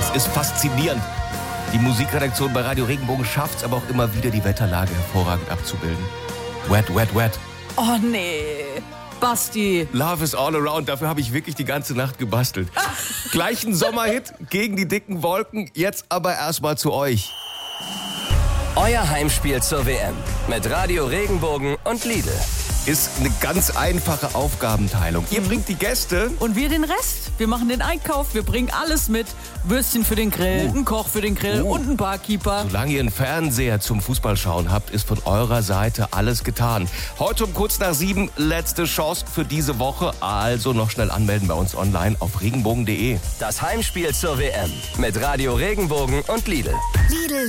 Es ist faszinierend. Die Musikredaktion bei Radio Regenbogen schafft es aber auch immer wieder, die Wetterlage hervorragend abzubilden. Wet, wet, wet. Oh nee, Basti. Love is all around, dafür habe ich wirklich die ganze Nacht gebastelt. Gleich ein Sommerhit gegen die dicken Wolken, jetzt aber erstmal zu euch. Euer Heimspiel zur WM mit Radio Regenbogen und Lidl. Ist eine ganz einfache Aufgabenteilung. Ihr bringt die Gäste. Und wir den Rest. Wir machen den Einkauf, wir bringen alles mit. Würstchen für den Grill, einen Koch für den Grill und einen Barkeeper. Solange ihr einen Fernseher zum Fußballschauen habt, ist von eurer Seite alles getan. Heute um kurz nach 7 letzte Chance für diese Woche. Also noch schnell anmelden bei uns online auf regenbogen.de. Das Heimspiel zur WM mit Radio Regenbogen und Lidl. Lidl.